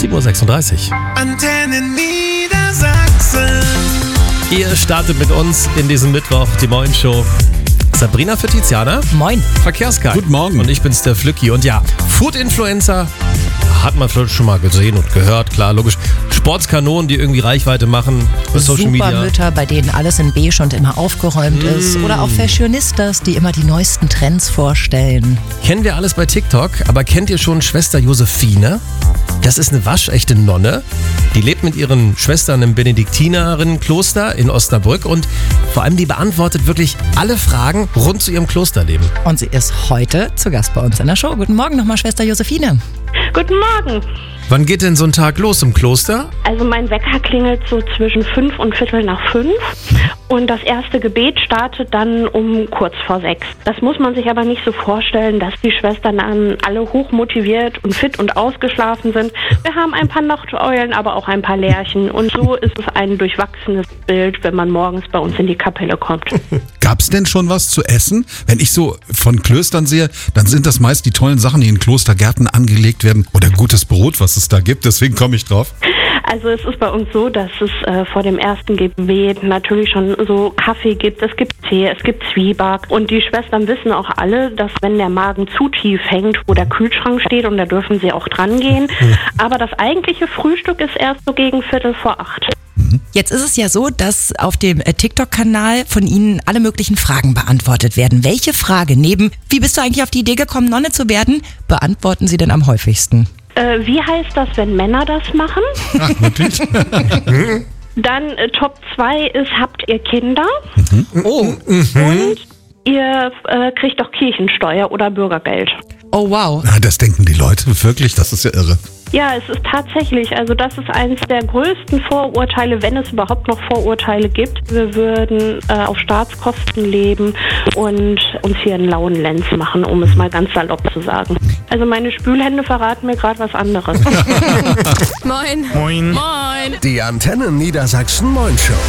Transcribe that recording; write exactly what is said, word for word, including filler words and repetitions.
sieben Uhr sechsunddreißig. Antenne Niedersachsen. Ihr startet mit uns in diesem Mittwoch die Moin-Show. Sabrina für Tiziana. Moin. Verkehrskarte. Guten Morgen. Und ich bin's, der Flücki. Und ja, Food-Influencer hat man vielleicht schon mal gesehen und gehört, klar, logisch. Sportskanonen, die irgendwie Reichweite machen für Social Media. Supermütter, bei denen alles in beige und immer aufgeräumt mm. ist. Oder auch Fashionistas, die immer die neuesten Trends vorstellen. Kennen wir alles bei TikTok, aber kennt ihr schon Schwester Josephine? Das ist eine waschechte Nonne. Die lebt mit ihren Schwestern im Benediktinerinnenkloster in Osnabrück und vor allem die beantwortet wirklich alle Fragen rund zu ihrem Klosterleben. Und sie ist heute zu Gast bei uns in der Show. Guten Morgen nochmal, Schwester Josephine. Guten Morgen. Wann geht denn so ein Tag los im Kloster? Also mein Wecker klingelt so zwischen fünf und Viertel nach fünf und das erste Gebet startet dann um kurz vor sechs. Das muss man sich aber nicht so vorstellen, dass die Schwestern dann alle hochmotiviert und fit und ausgeschlafen sind. Wir haben ein paar Nachteulen, aber auch ein paar Lerchen und so ist es ein durchwachsenes Bild, wenn man morgens bei uns in die Kapelle kommt. Gab's denn schon was zu essen? Wenn ich so von Klöstern sehe, dann sind das meist die tollen Sachen, die in Klostergärten angelegt werden oder gutes Brot, was es da gibt. Deswegen komme ich drauf. Also es ist bei uns so, dass es äh, vor dem ersten Gebet natürlich schon so Kaffee gibt, es gibt Tee, es gibt Zwieback und die Schwestern wissen auch alle, dass wenn der Magen zu tief hängt, wo der Kühlschrank steht und da dürfen sie auch dran gehen. Aber das eigentliche Frühstück ist erst so gegen Viertel vor acht. Jetzt ist es ja so, dass auf dem TikTok-Kanal von Ihnen alle möglichen Fragen beantwortet werden. Welche Frage neben, wie bist du eigentlich auf die Idee gekommen, Nonne zu werden, beantworten Sie denn am häufigsten? Äh, wie heißt das, wenn Männer das machen? Ach, wirklich? Dann äh, Top zwei ist, habt ihr Kinder? Mhm. Oh, Und ihr äh, kriegt doch Kirchensteuer oder Bürgergeld. Oh wow. Ja, das denken die Leute wirklich, das ist ja irre. Ja, es ist tatsächlich, also das ist eines der größten Vorurteile, wenn es überhaupt noch Vorurteile gibt. Wir würden äh, auf Staatskosten leben und uns hier einen lauen Lenz machen, um es mal ganz salopp zu sagen. Also meine Spülhände verraten mir gerade was anderes. Moin. Moin. Moin. Die Antenne Niedersachsen Moin Show.